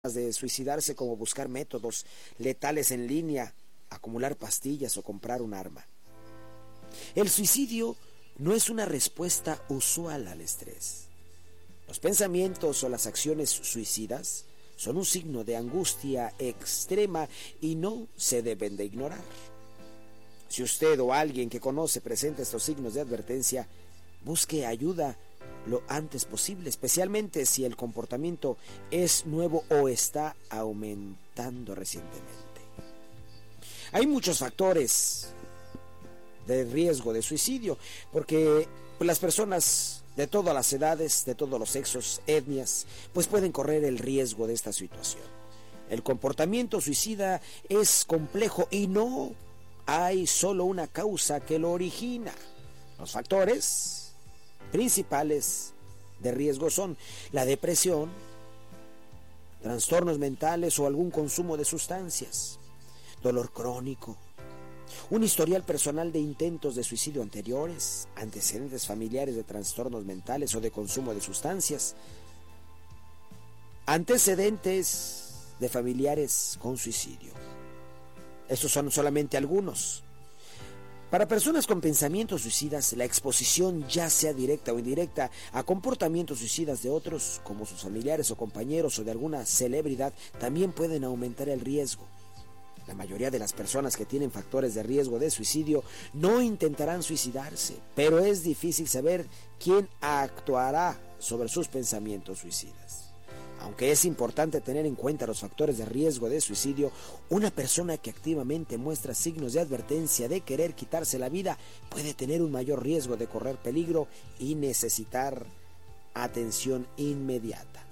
de suicidarse, como buscar métodos letales en línea, acumular pastillas o comprar un arma. El suicidio no es una respuesta usual al estrés. Los pensamientos o las acciones suicidas son un signo de angustia extrema y no se deben de ignorar. Si usted o alguien que conoce presenta estos signos de advertencia, busque ayuda lo antes posible, especialmente si el comportamiento es nuevo o está aumentando recientemente. Hay muchos factores de riesgo de suicidio, porque las personas de todas las edades, de todos los sexos, etnias, pues pueden correr el riesgo de esta situación. El comportamiento suicida es complejo y no hay solo una causa que lo origina. Los factores principales de riesgo son la depresión, trastornos mentales o algún consumo de sustancias, dolor crónico, un historial personal de intentos de suicidio anteriores, antecedentes familiares de trastornos mentales o de consumo de sustancias, antecedentes de familiares con suicidio. Estos son solamente algunos. Para personas con pensamientos suicidas, la exposición, ya sea directa o indirecta, a comportamientos suicidas de otros, como sus familiares o compañeros o de alguna celebridad, también pueden aumentar el riesgo. La mayoría de las personas que tienen factores de riesgo de suicidio no intentarán suicidarse, pero es difícil saber quién actuará sobre sus pensamientos suicidas. Aunque es importante tener en cuenta los factores de riesgo de suicidio, una persona que activamente muestra signos de advertencia de querer quitarse la vida puede tener un mayor riesgo de correr peligro y necesitar atención inmediata.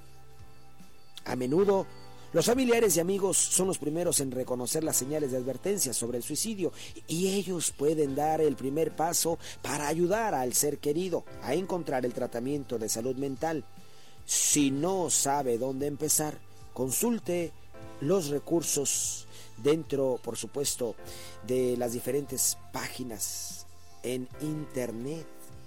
A menudo, los familiares y amigos son los primeros en reconocer las señales de advertencia sobre el suicidio y ellos pueden dar el primer paso para ayudar al ser querido a encontrar el tratamiento de salud mental. Si no sabe dónde empezar, consulte los recursos dentro, por supuesto, de las diferentes páginas en internet.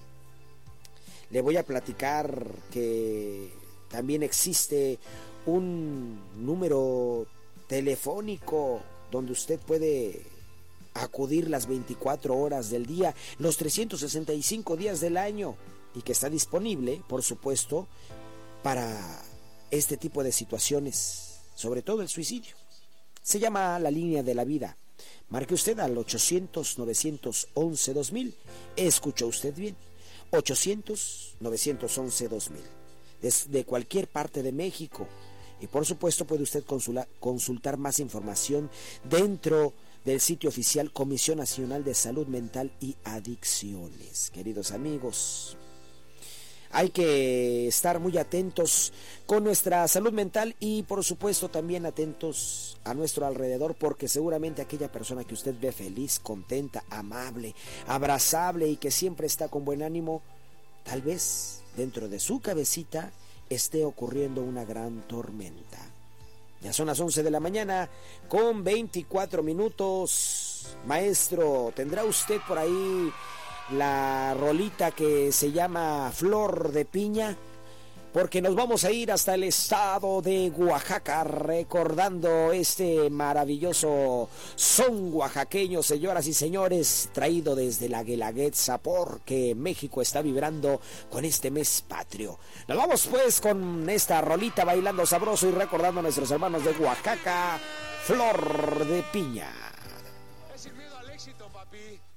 Le voy a platicar que también existe un número telefónico donde usted puede acudir las 24 horas del día, los 365 días del año, y que está disponible, por supuesto, para este tipo de situaciones, sobre todo el suicidio. Se llama la línea de la vida. Marque usted al 800-911-2000. Escuchó usted bien, 800-911-2000. Desde cualquier parte de México. Y por supuesto puede usted consultar más información dentro del sitio oficial Comisión Nacional de Salud Mental y Adicciones. Queridos amigos, hay que estar muy atentos con nuestra salud mental y por supuesto también atentos a nuestro alrededor, porque seguramente aquella persona que usted ve feliz, contenta, amable, abrazable y que siempre está con buen ánimo, tal vez dentro de su cabecita esté ocurriendo una gran tormenta. Ya son las 11 de la mañana con 24 minutos. Maestro, ¿tendrá usted por ahí la rolita que se llama Flor de Piña? Porque nos vamos a ir hasta el estado de Oaxaca recordando este maravilloso son oaxaqueño, señoras y señores, traído desde la Guelaguetza, porque México está vibrando con este mes patrio. Nos vamos pues con esta rolita bailando sabroso y recordando a nuestros hermanos de Oaxaca, Flor de Piña. Es el miedo al éxito, papi.